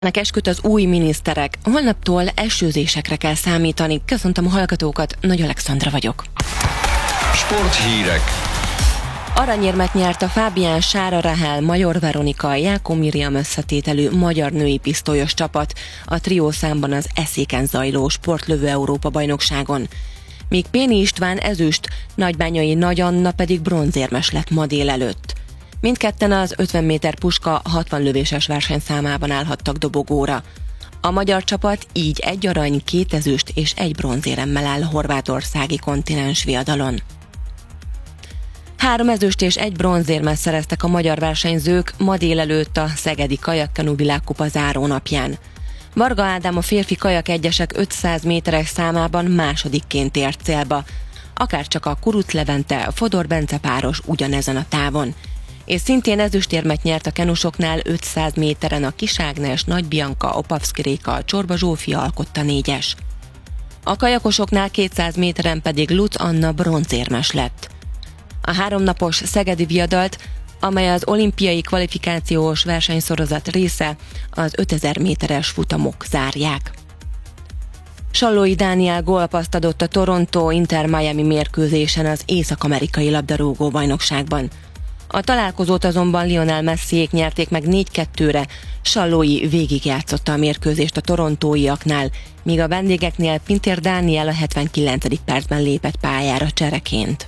Esküt az új miniszterek. Holnaptól esőzésekre kell számítani. Köszöntöm a hallgatókat, Nagy Alexandra vagyok. Sporthírek. Aranyérmet nyert a Fábián Sára Rahel, Major Veronika, Jákó Miriam összetételű magyar női pisztolyos csapat a triószámban az Eszéken zajló sportlövő Európa-bajnokságon. Míg Péni István ezüst, Nagybányai Nagy Anna pedig bronzérmes lett ma délelőtt. Mindketten az 50 méter puska 60 lövéses versenyszámában állhattak dobogóra. A magyar csapat így 1 arany, 2 ezüst és 1 bronzéremmel áll a horvátországi kontinens viadalon. 3 ezüst és 1 bronzérmet szereztek a magyar versenyzők ma délelőtt a Szegedi Kajakkenu világkupa zárónapján. Varga Ádám a férfi kajak egyesek 500 méteres számában másodikként ért célba, akárcsak a Kuruc Levente, Fodor Bence páros ugyanezen a távon. És szintén ezüstérmet nyert a kenusoknál 500 méteren a Kis Ágnes, Nagy Bianca, Opavszki Réka, Csorba Zsófia alkotta 4-es. A kajakosoknál 200 méteren pedig Lutz Anna bronzérmes lett. A 3 napos szegedi viadalt, amely az olimpiai kvalifikációs versenysorozat része, az 5000 méteres futamok zárják. Sallói Dániel gólpaszt adott a Toronto Inter Miami mérkőzésen az észak-amerikai labdarúgó bajnokságban. A találkozót azonban Lionel Messiék nyerték meg 4-2-re, Sallói végigjátszotta a mérkőzést a torontóiaknál, míg a vendégeknél Pintér Dániel a 79. percben lépett pályára csereként.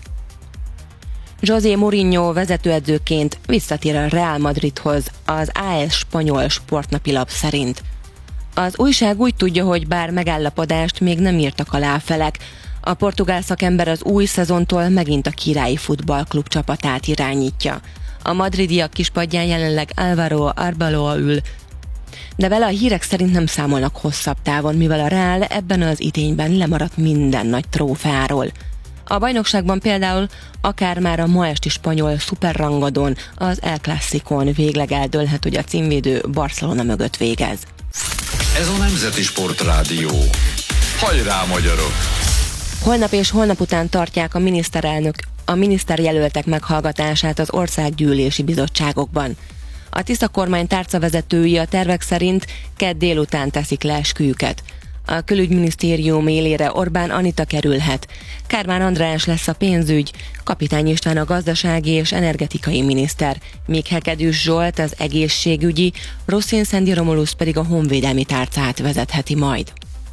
José Mourinho vezetőedzőként visszatér a Real Madridhoz, az AS spanyol sportnapilap szerint. Az újság úgy tudja, hogy bár megállapodást még nem írtak alá a felek, a portugál szakember az új szezontól megint a Királyi Futballklub csapatát irányítja. A madridiak kispadján jelenleg Álvaro Arbeloa ül, de vele a hírek szerint nem számolnak hosszabb távon, mivel a Real ebben az idényben lemaradt minden nagy trófeáról. A bajnokságban például akár már a ma esti spanyol szuperrangadón, az El Clasicón végleg eldőlhet, hogy a címvédő Barcelona mögött végez. Ez a Nemzeti Sportrádió. Hajrá, magyarok! Holnap és holnap után tartják a miniszterjelöltek meghallgatását az országgyűlési bizottságokban. A Tisza kormány tárcavezetői a tervek szerint kedd délután teszik le esküjüket. A külügyminisztérium élére Orbán Anita kerülhet, Kármán András lesz a pénzügy, Kapitány István a gazdasági és energetikai miniszter, míg Hegedűs Zsolt az egészségügyi, Rosszin Szendi Romulusz pedig a honvédelmi tárcát vezetheti majd.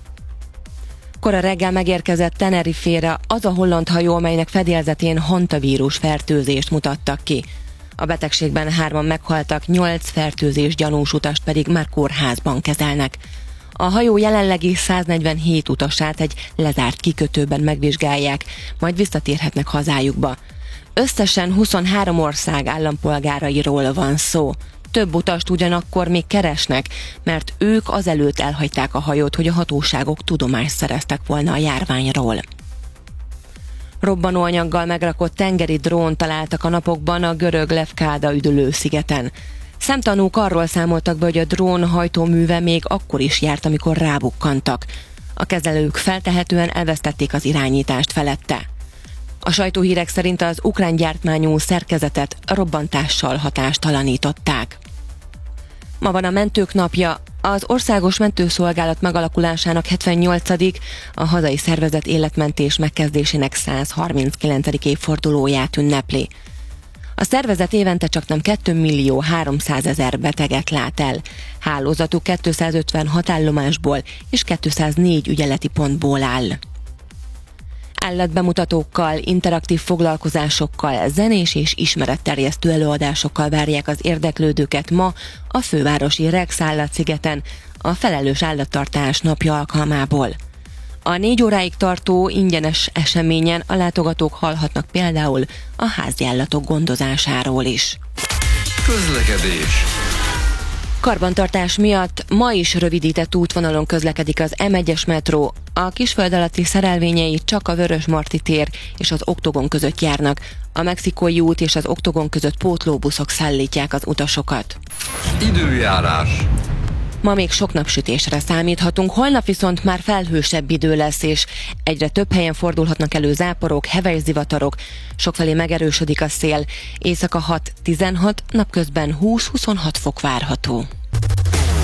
Kora reggel megérkezett Tenerifére az a holland hajó, amelynek fedélzetén hantavírus fertőzést mutattak ki. A betegségben 3-an meghaltak, 8 fertőzés gyanús utast pedig már kórházban kezelnek. A hajó jelenlegi 147 utasát egy lezárt kikötőben megvizsgálják, majd visszatérhetnek hazájukba. Összesen 23 ország állampolgárairól van szó. Több utast ugyanakkor még keresnek, mert ők azelőtt elhagyták a hajót, hogy a hatóságok tudomást szereztek volna a járványról. Robbanóanyaggal megrakott tengeri drón találtak a napokban a görög Lefkáda üdülőszigeten. Szemtanúk arról számoltak be, hogy a drón hajtóműve még akkor is járt, amikor rábukkantak. A kezelők feltehetően elvesztették az irányítást felette. A sajtóhírek szerint az ukrán gyártmányú szerkezetet robbantással hatástalanították. Ma van a mentők napja, az Országos Mentőszolgálat megalakulásának 78. a hazai szervezet életmentés megkezdésének 139. évfordulóját ünnepli. A szervezet évente csaknem 2 300 000 beteget lát el. Hálózatuk 256 állomásból és 204 ügyeleti pontból áll. Állatbemutatókkal, interaktív foglalkozásokkal, zenés és ismeretterjesztő előadásokkal várják az érdeklődőket ma a fővárosi Rex állatszigeten a felelős állattartás napja alkalmából. A 4 óráig tartó ingyenes eseményen a látogatók hallhatnak például a háziállatok gondozásáról is. Közlekedés. Karbantartás miatt ma is rövidített útvonalon közlekedik az M1-es metró. A Kisföld alatti szerelvényei csak a Vörösmarty tér és az Oktogon között járnak. A Mexikói út és az Oktogon között pótlóbuszok szállítják az utasokat. Időjárás. Ma még sok napsütésre számíthatunk, holnap viszont már felhősebb idő lesz, és egyre több helyen fordulhatnak elő záporok, heves zivatarok, sokfelé megerősödik a szél, éjszaka 6-16, napközben 20-26 fok várható.